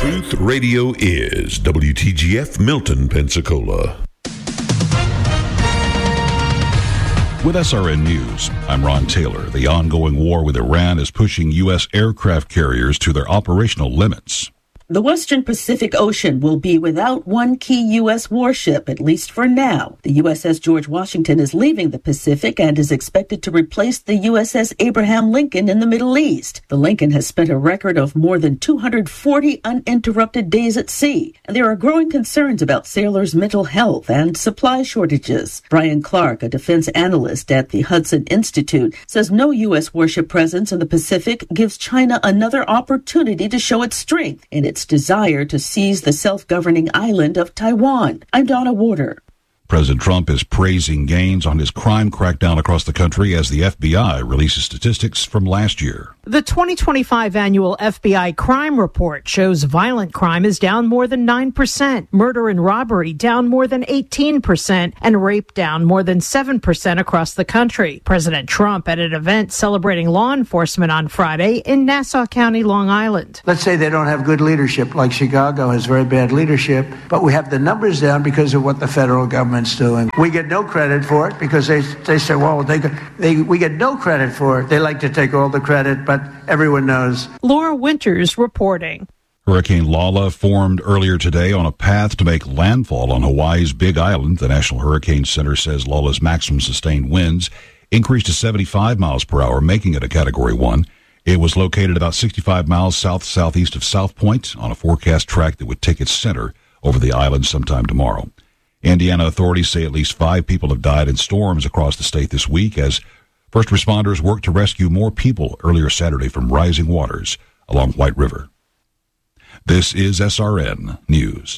Truth Radio is WTGF Milton, Pensacola. With SRN News, I'm Ron Taylor. The ongoing war with Iran is pushing U.S. aircraft carriers to their operational limits. The Western Pacific Ocean will be without one key U.S. warship, at least for now. The USS George Washington is leaving the Pacific and is expected to replace the USS Abraham Lincoln in the Middle East. The Lincoln has spent a record of more than 240 uninterrupted days at sea, and there are growing concerns about sailors' mental health and supply shortages. Brian Clark, a defense analyst at the Hudson Institute, says no U.S. warship presence in the Pacific gives China another opportunity to show its strength in its desire to seize the self-governing island of Taiwan. I'm Donna Warder. President Trump is praising gains on his crime crackdown across the country as the FBI releases statistics from last year. The 2025 annual FBI crime report shows violent crime is down more than 9%, murder and robbery down more than 18%, and rape down more than 7% across the country. President Trump at an event celebrating law enforcement on Friday in Nassau County, Long Island. Let's say they don't have good leadership, like Chicago has very bad leadership, but we have the numbers down because of what the federal government's doing. We get no credit for it because they say, well, we get no credit for it. They like to take all the credit, but everyone knows. Laura Winters reporting. Hurricane Lala formed earlier today on a path to make landfall on Hawaii's Big Island. The National Hurricane Center says Lala's maximum sustained winds increased to 75 miles per hour, making it a Category 1. It was located about 65 miles south-southeast of South Point on a forecast track that would take its center over the island sometime tomorrow. Indiana authorities say at least 5 people have died in storms across the state this week as first responders worked to rescue more people earlier Saturday from rising waters along White River. This is SRN News.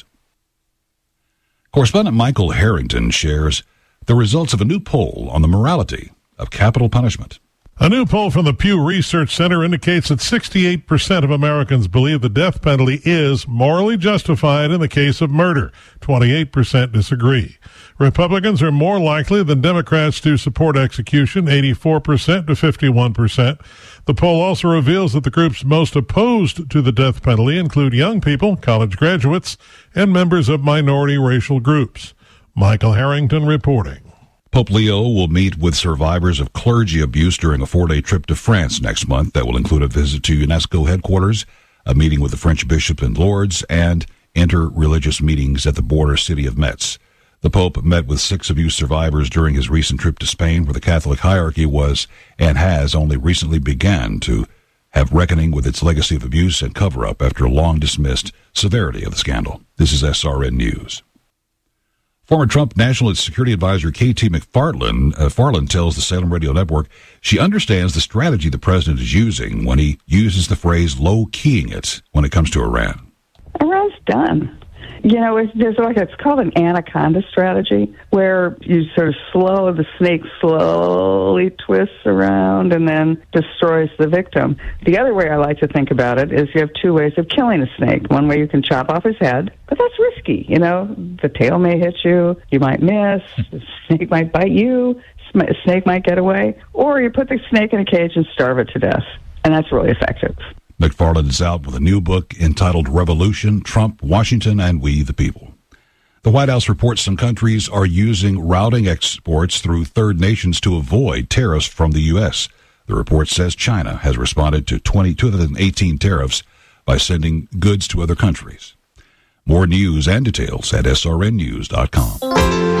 Correspondent Michael Harrington shares the results of a new poll on the morality of capital punishment. A new poll from the Pew Research Center indicates that 68% of Americans believe the death penalty is morally justified in the case of murder. 28% disagree. Republicans are more likely than Democrats to support execution, 84% to 51%. The poll also reveals that the groups most opposed to the death penalty include young people, college graduates, and members of minority racial groups. Michael Harrington reporting. Pope Leo will meet with survivors of clergy abuse during a 4-day trip to France next month that will include a visit to UNESCO headquarters, a meeting with the French bishop in Lourdes, and inter-religious meetings at the border city of Metz. The Pope met with 6 abuse survivors during his recent trip to Spain, where the Catholic hierarchy was and has only recently begun to have reckoning with its legacy of abuse and cover-up after a long-dismissed severity of the scandal. This is SRN News. Former Trump National Security Advisor K.T. McFarland tells the Salem Radio Network she understands the strategy the president is using when he uses the phrase low-keying it when it comes to Iran. Iran's done. You know, it's called an anaconda strategy, where you sort of the snake slowly twists around and then destroys the victim. The other way I like to think about it is you have 2 ways of killing a snake. One way you can chop off his head, but that's risky. You know, the tail may hit you, you might miss, the snake might bite you, a snake might get away, or you put the snake in a cage and starve it to death, and that's really effective. McFarland is out with a new book entitled Revolution, Trump, Washington, and We the People. The White House reports some countries are using routing exports through third nations to avoid tariffs from the U.S. The report says China has responded to 2018 tariffs by sending goods to other countries. More news and details at srnnews.com.